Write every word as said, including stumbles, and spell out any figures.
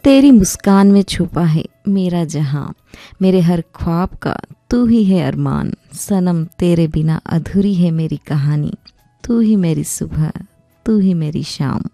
तेरी मुस्कान में छुपा है मेरा जहां, मेरे हर ख्वाब का तू ही है अरमान। सनम तेरे बिना अधूरी है मेरी कहानी, तू ही मेरी सुबह, तू ही मेरी शाम।